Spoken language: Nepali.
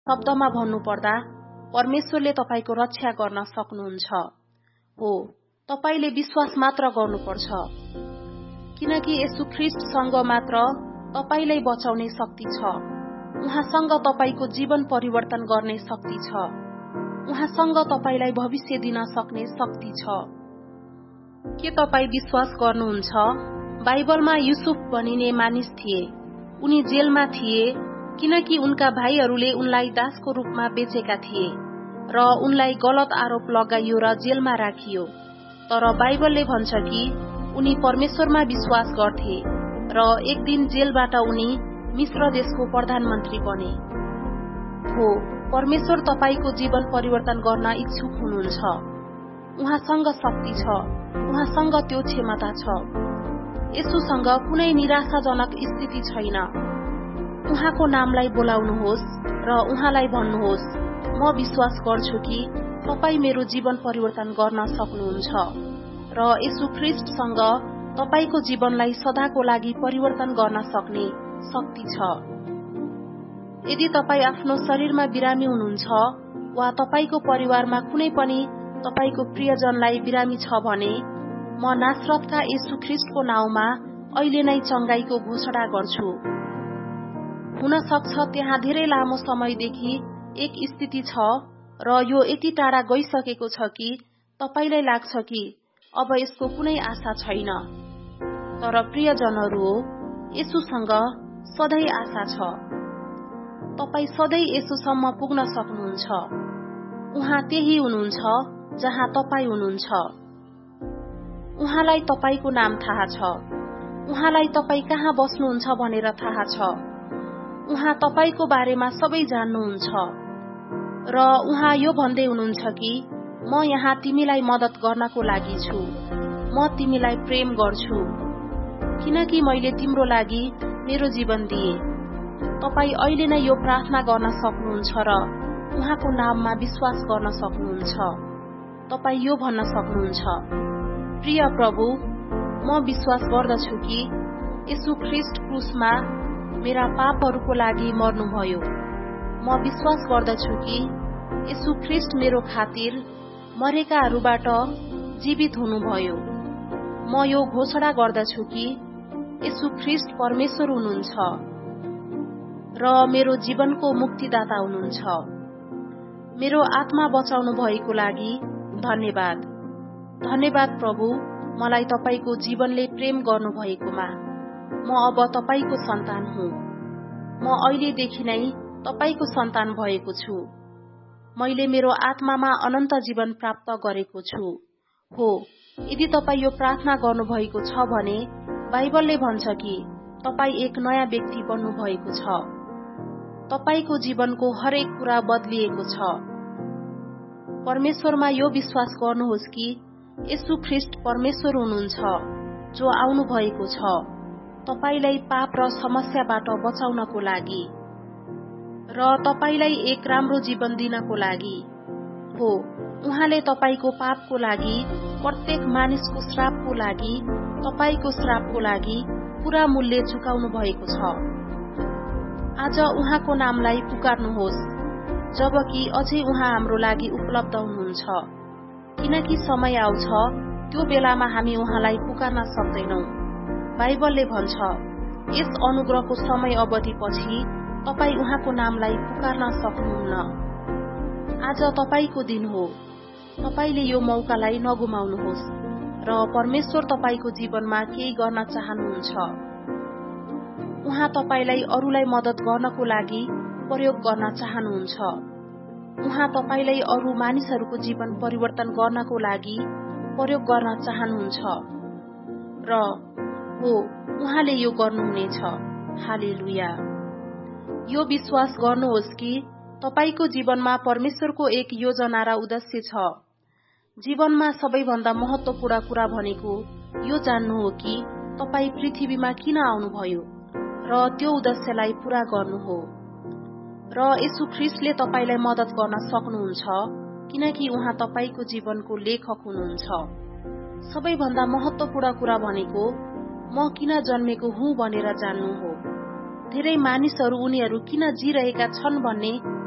शब्दमा भन्नुपर्दा परमेश्वरले तपाईको रक्षा गर्न सक्नुहुन्छ। हो, तपाईले विश्वास मात्र गर्नुपर्छ, किनकि येशू ख्रीष्टसँग मात्र तपाईलाई बचाउने शक्ति छ। उहाँसँग तपाईको जीवन परिवर्तन गर्ने शक्ति छ। उहाँसँग तपाईलाई भविष्य दिन सक्ने शक्ति छ। के तपाई विश्वास गर्नुहुन्छ? बाइबलमा युसुफ भनिने मानिस थिए। उनी जेलमा थिए किनकि उनका भाइहरूले उनलाई दासको रूपमा बेचेका थिए र उनलाई गलत आरोप लगाइयो र जेलमा राखियो। तर बाइबलले भन्छ कि उनी परमेश्वरमा विश्वास गर्थे र एक दिन जेलबाट उनी मिश्र देशको प्रधानमन्त्री बने। हो, परमेश्वर तपाईको जीवन परिवर्तन गर्न इच्छुक हुनुहुन्छ। उहाँसँग शक्ति छ, उहाँसँग त्यो क्षमता छ। येशूसँग कुनै निराशाजनक स्थिति छैन। उहाँको नामलाई बोलाउनुहोस् र उहाँलाई भन्नुहोस्, म विश्वास गर्छु कि तपाई मेरो जीवन परिवर्तन गर्न सक्नुहुन्छ र येशू ख्रीष्टसँग तपाईको जीवनलाई सदाको लागि परिवर्तन गर्न सक्ने शक्ति छ। यदि तपाई आफ्नो शरीरमा बिरामी हुनुहुन्छ वा तपाईको परिवारमा कुनै पनि तपाईको प्रियजनलाई बिरामी छ भने म नासरतका येशू ख्रीष्टको नाउँमा अहिले नै चंगाईको घोषणा गर्छु। हुन सक्छ त्यहाँ धेरै लामो समयदेखि एक स्थिति छ र यो यति टाढा गइसकेको छ कि तपाईलाई लाग्छ कि अब यसको कुनै आशा छैन। तर प्रियजनहरू हो, येशूसँग सधैँ आशा छ। तपाई सधैँ येशूसम्म पुग्न सक्नुहुन्छ। उहाँ त्यही हुनुहुन्छ जहाँ तपाई हुनुहुन्छ। उहाँलाई तपाईको नाम थाहा छ। उहाँलाई तपाई कहाँ बस्नुहुन्छ भनेर थाहा छ। उहाँ तपाईको बारेमा सबै जान्नुहुन्छ र उहाँ यो भन्दै हुनुहुन्छ कि म यहाँ तिमीलाई मद्दत गर्नको लागि छु। म तिमीलाई प्रेम गर्छु किनकि मैले तिम्रो लागि मेरो जीवन दिए। तपाई अहिले नै यो प्रार्थना गर्न सक्नुहुन्छ र उहाँको नाममा विश्वास गर्न सक्नुहुन्छ। तपाई यो भन्न सक्नुहुन्छ, प्रिय प्रभु, म विश्वास गर्दछु कि येशू ख्रीष्ट क्रुसमा मेरा पापहरूको लागि मर्नुभयो। म विश्वास गर्दछु कि येशू ख्रीष्ट मेरो खातिर मरेकाहरूबाट जीवित हुनुभयो। म यो घोषणा गर्दछु कि येशू ख्रीष्ट परमेश्वर हुनुहुन्छ र मेरो जीवनको मुक्तिदाता हुनुहुन्छ। मेरो आत्मा बचाउनु भएको लागि धन्यवाद। धन्यवाद प्रभु, मलाई तपाईको जीवनले प्रेम गर्नुभएकोमा। म अब तपाईको सन्तान हुँ। म अहिलेदेखि नै तपाईको सन्तान भएको छु। मैले मेरो आत्मामा अनन्त जीवन प्राप्त गरेको छु। हो, यदि तपाई यो प्रार्थना गर्नुभएको छ भने बाइबलले भन्छ कि तपाई एक नयाँ व्यक्ति बन्नु भएको छ। तपाईको जीवनको हरेक कुरा बदलिएको छ। परमेश्वरमा यो विश्वास गर्नुहोस् कि येशू ख्रीष्ट परमेश्वर हुनुहुन्छ जो आउनु भएको छ तपाईलाई पाप र समस्याबाट बचाउनको लागि र तपाईलाई एक राम्रो जीवन दिनको लागि। हो, उहाँले तपाईको पापको लागि, प्रत्येक मानिसको श्रापको लागि, तपाईको श्रापको लागि पूरा मूल्य चुकाउनु भएको छ। आज उहाँको नामलाई पुकार्नुहोस् जबकि अझै उहाँ हाम्रो लागि उपलब्ध हुनुहुन्छ, किनकि समय आउँछ त्यो बेलामा हामी उहाँलाई पुकार्न सक्दैनौं। बाइबलले भन्छ, यस अनुग्रहको समय अवधिपछि तपाई उहाँको नामलाई पुकार्न सक्नुहुन्न। आज तपाईको दिन हो। तपाईले यो मौकालाई नगुमाउनुहोस् र परमेश्वर तपाईको जीवनमा केही गर्न चाहनुहुन्छ। उहाँ तपाईलाई अरूलाई मद्दत गर्नको लागि प्रयोग गर्न चाहनुहुन्छ। उहाँ तपाईलाई अरू मानिसहरूको जीवन परिवर्तन गर्नको लागि प्रयोग गर्न चाहनुहुन्छ र हो, उहाँले यो गर्नुहुनेछ। हालेलुया। यो विश्वास गर्नुहोस् कि तपाईको जीवनमा परमेश्वरको एक योजना र उद्देश्य छ। जीवनमा सबैभन्दा महत्त्वपूर्ण कुरा भनेको यो जान्नु हो कि तपाई पृथ्वीमा किन आउनुभयो र त्यो उद्देश्यलाई पूरा गर्नु हो। र येशू ख्रीष्टले तपाईलाई मद्दत गर्न सक्नुहुन्छ किनकि उहाँ तपाईको जीवनको लेखक हुनुहुन्छ। सबैभन्दा महत्त्वपूर्ण कुरा भनेको म किन जन्मेको हुँ भनेर जान्नु हो। धेरै मानिसहरू उनीहरू किन जिरहेका छन् भन्ने